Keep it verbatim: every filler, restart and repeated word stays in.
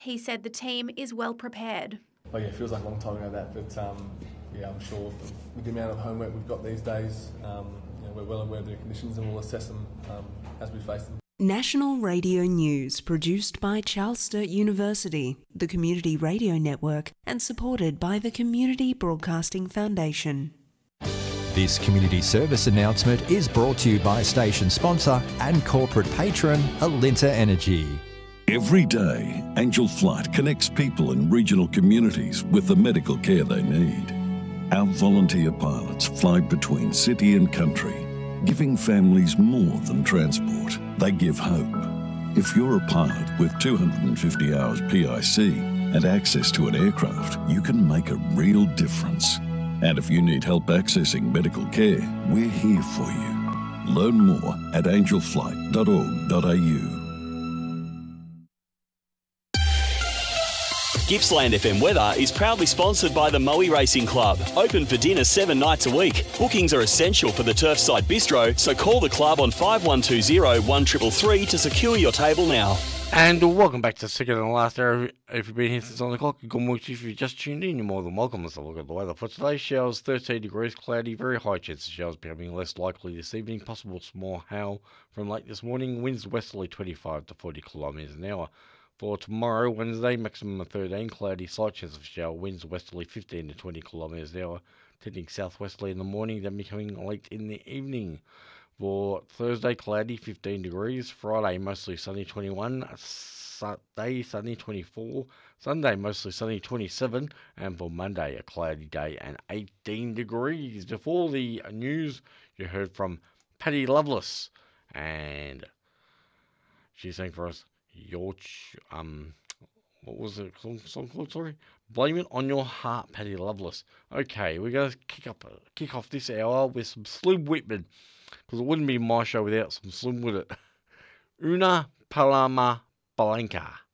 He said the team is well prepared. Oh yeah, it feels like a long time ago that, but um, yeah, I'm sure with the amount of homework we've got these days, um, you know, we're well aware of the conditions and we'll assess them um, as we face them. National Radio News, produced by Charles Sturt University, the Community Radio Network, and supported by the Community Broadcasting Foundation. This community service announcement is brought to you by station sponsor and corporate patron Alinta Energy. Every day, Angel Flight connects people in regional communities with the medical care they need. Our volunteer pilots fly between city and country, giving families more than transport. They give hope. If you're a pilot with two hundred fifty hours P I C and access to an aircraft, you can make a real difference. And if you need help accessing medical care, we're here for you. Learn more at angel flight dot org dot a u. Gippsland F M Weather is proudly sponsored by the Moe Racing Club. Open for dinner seven nights a week. Bookings are essential for the Turfside Bistro, so call the club on five one two zero, one three three three to secure your table now. And welcome back to the second and last hour. If you've been here since on the clock, good morning to you. If you just tuned in, you're more than welcome. Let's have a look at the weather for today. Showers thirteen degrees, cloudy, very high chance of showers becoming less likely this evening. Possible small hail from late this morning. Winds westerly twenty-five to forty kilometres an hour. For tomorrow, Wednesday, maximum of thirteen, cloudy, slight chance of shower, winds westerly fifteen to twenty kilometres an hour, tending southwesterly in the morning, then becoming late in the evening. For Thursday, cloudy, fifteen degrees, Friday, mostly sunny, twenty-one, Saturday, sunny, twenty-four, Sunday, mostly sunny, twenty-seven, and for Monday, a cloudy day and eighteen degrees. Before the news, you heard from Patty Loveless, and she's saying for us, Your, ch- um, what was the song, song called? Sorry, Blame It on Your Heart, Patty Loveless. Okay, we're gonna kick up, kick off this hour with some Slim Whitman, because it wouldn't be my show without some Slim, would it? Una Paloma Blanca.